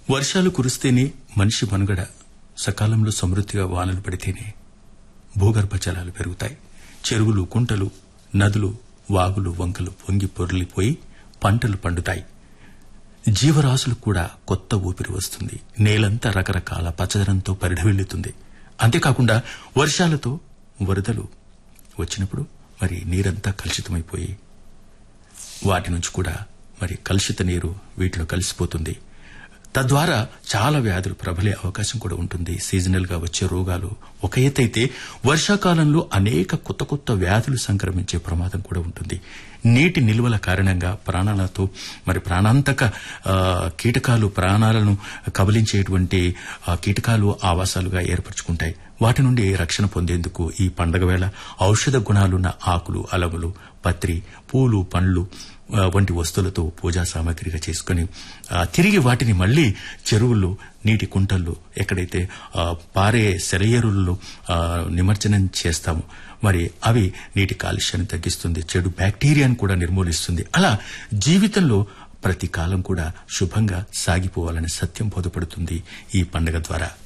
వర్షాలు కురిస్తేనే మనిషి మనుగడ, సకాలంలో సమృద్ధిగా వానలు పడితేనే భూగర్భ జలాలు పెరుగుతాయి. చెరువులు, కుంటలు, నదులు, వాగులు, వంకలు పొంగి పొర్లిపోయి పంటలు పండుతాయి. జీవరాశులకు కూడా కొత్త ఊపిరి వస్తుంది. నేలంతా రకరకాల పచ్చదనంతో పరిఢవిల్లుతుంది. అంతేకాకుండా వర్షాలతో వరదలు వచ్చినప్పుడు మరి నీరంతా కలుషితమైపోయి వాటి నుంచి కూడా మరి కలుషిత నీరు వీటిలో కలిసిపోతుంది. తద్వారా చాలా వ్యాధులు ప్రబలే అవకాశం కూడా ఉంటుంది. సీజనల్ గా వచ్చే రోగాలు ఒక ఎత్తైతే వర్షాకాలంలో అనేక కొత్త కొత్త వ్యాధులు సంక్రమించే ప్రమాదం కూడా ఉంటుంది. నీటి నిల్వల కారణంగా ప్రాణాలతో మరి ప్రాణాంతక కీటకాలు, ప్రాణాలను కబలించేటువంటి కీటకాలు ఆవాసాలుగా ఏర్పరచుకుంటాయి. వాటి నుండి రక్షణ పొందేందుకు ఈ పండగ వేళ ఔషధ గుణాలున్న ఆకులు, అలములు, పత్రి, పూలు, పండ్లు వంటి వస్తువులతో పూజా సామాగ్రిగా చేసుకుని తిరిగి వాటిని మళ్లీ చెరువుల్లో, నీటి కుంటల్లో, ఎక్కడైతే పారే సెలయేరుల్లో నిమజ్జనం చేస్తాము. మరి అవి నీటి కాలుష్యాన్ని తగ్గిస్తుంది, చెడు బ్యాక్టీరియాను కూడా నిర్మూలిస్తుంది. అలా జీవితంలో ప్రతి కాలం కూడా శుభంగా సాగిపోవాలనే సత్యం బోధపడుతుంది ఈ పండుగ ద్వారా.